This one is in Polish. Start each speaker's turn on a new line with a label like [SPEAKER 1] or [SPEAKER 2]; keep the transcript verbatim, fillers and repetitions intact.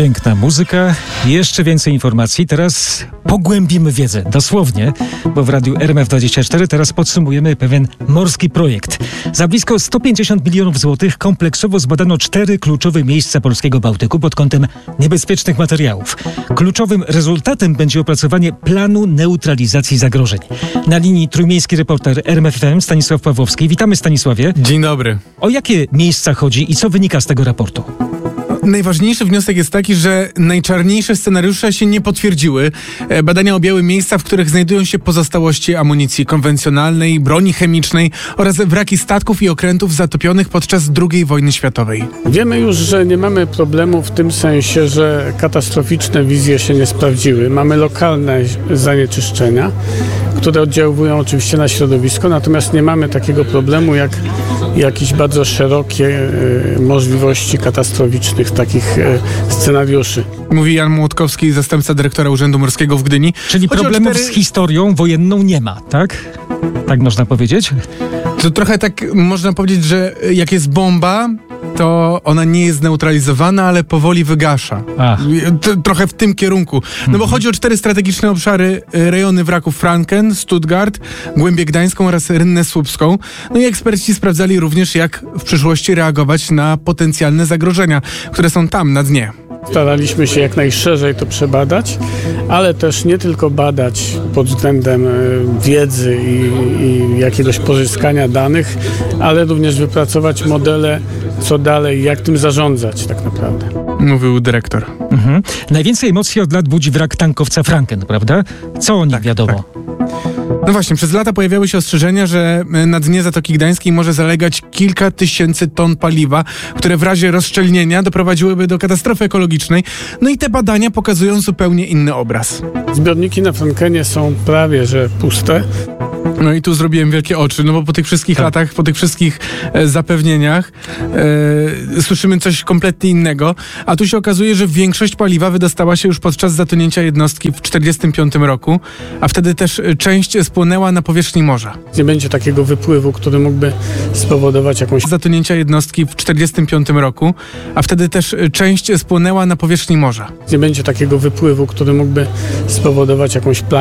[SPEAKER 1] Piękna muzyka, jeszcze więcej informacji. Teraz pogłębimy wiedzę, dosłownie, bo w radiu R M F dwadzieścia cztery teraz podsumujemy pewien morski projekt. Za blisko sto pięćdziesiąt milionów złotych kompleksowo zbadano cztery kluczowe miejsca polskiego Bałtyku pod kątem niebezpiecznych materiałów. Kluczowym rezultatem będzie opracowanie planu neutralizacji zagrożeń. Na linii trójmiejski reporter R M F F M Stanisław Pawłowski. Witamy, Stanisławie.
[SPEAKER 2] Dzień dobry.
[SPEAKER 1] O jakie miejsca chodzi i co wynika z tego raportu?
[SPEAKER 2] Najważniejszy wniosek jest taki, że najczarniejsze scenariusze się nie potwierdziły. Badania objęły miejsca, w których znajdują się pozostałości amunicji konwencjonalnej, broni chemicznej oraz wraki statków i okrętów zatopionych podczas drugiej wojny światowej.
[SPEAKER 3] Wiemy już, że nie mamy problemu w tym sensie, że katastroficzne wizje się nie sprawdziły. Mamy lokalne zanieczyszczenia, które oddziałują oczywiście na środowisko, natomiast nie mamy takiego problemu jak jakieś bardzo szerokie e, możliwości katastroficznych takich e, scenariuszy.
[SPEAKER 2] Mówi Jan Młotkowski, zastępca dyrektora Urzędu Morskiego w Gdyni.
[SPEAKER 1] Czyli
[SPEAKER 2] Chodzi
[SPEAKER 1] problemów
[SPEAKER 2] cztery...
[SPEAKER 1] z historią wojenną nie ma, tak? Tak można powiedzieć?
[SPEAKER 2] To trochę tak można powiedzieć, że jak jest bomba, to ona nie jest zneutralizowana, ale powoli wygasza. T- trochę w tym kierunku. No bo chodzi o cztery strategiczne obszary, rejony wraków Franken, Stuttgart, Głębię Gdańską oraz Rynnę Słupską. No i eksperci sprawdzali również, jak w przyszłości reagować na potencjalne zagrożenia, które są tam na dnie.
[SPEAKER 3] Staraliśmy się jak najszerzej to przebadać, ale też nie tylko badać pod względem wiedzy i, i jakiegoś pozyskania danych, ale również wypracować modele, co dalej, jak tym zarządzać tak naprawdę.
[SPEAKER 2] Mówił dyrektor.
[SPEAKER 1] Mhm. Najwięcej emocji od lat budzi wrak tankowca Franken, prawda? Co o nim
[SPEAKER 2] tak,
[SPEAKER 1] wiadomo?
[SPEAKER 2] Tak. No właśnie, przez lata pojawiały się ostrzeżenia, że na dnie Zatoki Gdańskiej może zalegać kilka tysięcy ton paliwa, które w razie rozszczelnienia doprowadziłyby do katastrofy ekologicznej. No i te badania pokazują zupełnie inny obraz.
[SPEAKER 3] Zbiorniki na Frankenie są prawie że puste.
[SPEAKER 2] No i tu zrobiłem wielkie oczy, no bo po tych wszystkich
[SPEAKER 1] tak.
[SPEAKER 2] latach, po tych wszystkich e, zapewnieniach e, słyszymy coś kompletnie innego, a tu się okazuje, że większość paliwa wydostała się już podczas zatonięcia jednostki w czterdziestym piątym roku, a wtedy też część spłynęła na powierzchni morza.
[SPEAKER 3] Nie będzie takiego wypływu, który mógłby spowodować jakąś...
[SPEAKER 2] Zatonięcia jednostki w czterdziestym piątym roku, a wtedy też część spłynęła na powierzchni morza.
[SPEAKER 3] Nie będzie takiego wypływu, który mógłby spowodować jakąś